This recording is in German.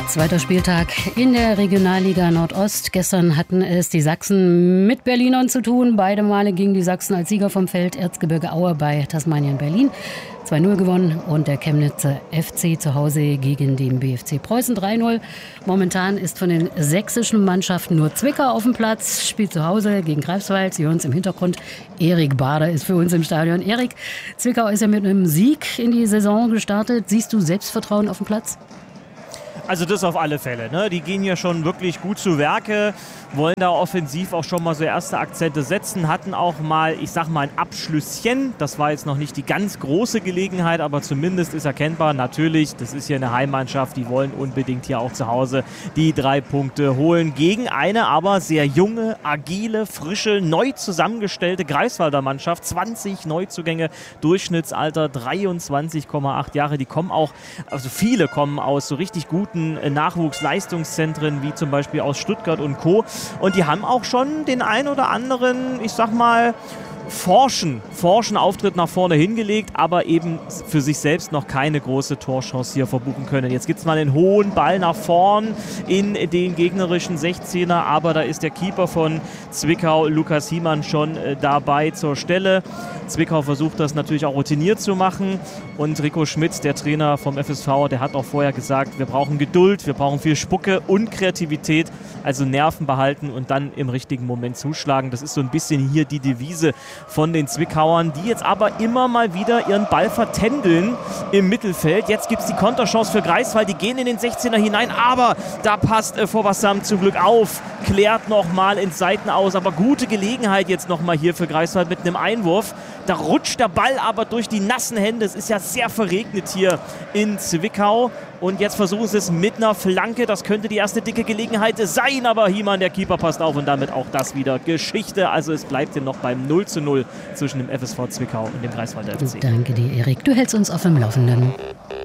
Zweiter Spieltag in der Regionalliga Nordost. Gestern hatten es die Sachsen mit Berlinern zu tun. Beide Male gingen die Sachsen als Sieger vom Feld. Erzgebirge Aue bei Tasmanien Berlin 2:0 gewonnen und der Chemnitzer FC zu Hause gegen den BFC Preußen 3:0. Momentan ist von den sächsischen Mannschaften nur Zwickau auf dem Platz, spielt zu Hause gegen Greifswald. Sie hören es im Hintergrund. Erik Bader ist für uns im Stadion. Erik, Zwickau ist ja mit einem Sieg in die Saison gestartet. Siehst du Selbstvertrauen auf dem Platz? Also das auf alle Fälle, ne? Die gehen ja schon wirklich gut zu Werke, wollen da offensiv auch schon mal so erste Akzente setzen, hatten auch mal, ich sag mal, ein Abschlüsschen. Das war jetzt noch nicht die ganz große Gelegenheit, aber zumindest ist erkennbar, natürlich, das ist hier eine Heimmannschaft, die wollen unbedingt hier auch zu Hause die 3 Punkte holen gegen eine aber sehr junge, agile, frische, neu zusammengestellte Greifswalder Mannschaft. 20 Neuzugänge, Durchschnittsalter 23,8 Jahre. Die kommen auch, also viele kommen aus so richtig guten Nachwuchsleistungszentren wie zum Beispiel aus Stuttgart und Co. Und die haben auch schon den ein oder anderen, ich sag mal, forschen Auftritt nach vorne hingelegt, aber eben für sich selbst noch keine große Torchance hier verbuchen können. Jetzt gibt es mal einen hohen Ball nach vorn in den gegnerischen 16er, aber da ist der Keeper von Zwickau, Lukas Hiemann, schon dabei zur Stelle. Zwickau versucht das natürlich auch routiniert zu machen und Rico Schmidt, der Trainer vom FSV, der hat auch vorher gesagt, wir brauchen Geduld, wir brauchen viel Spucke und Kreativität, also Nerven behalten und dann im richtigen Moment zuschlagen. Das ist so ein bisschen hier die Devise von den Zwickauern, die jetzt aber immer mal wieder ihren Ball vertändeln im Mittelfeld. Jetzt gibt es die Konterchance für Greifswald, die gehen in den 16er hinein, aber da passt Vorwassam zum Glück auf, klärt nochmal ins Seiten aus, aber gute Gelegenheit jetzt nochmal hier für Greifswald mit einem Einwurf. Da rutscht der Ball aber durch die nassen Hände. Es ist ja sehr verregnet hier in Zwickau. Und jetzt versuchen sie es mit einer Flanke. Das könnte die erste dicke Gelegenheit sein. Aber Hiemann, der Keeper, passt auf und damit auch das wieder Geschichte. Also es bleibt hier noch beim 0:0 zwischen dem FSV Zwickau und dem Greifswalder FC. Danke dir, Erik. Du hältst uns auf dem Laufenden.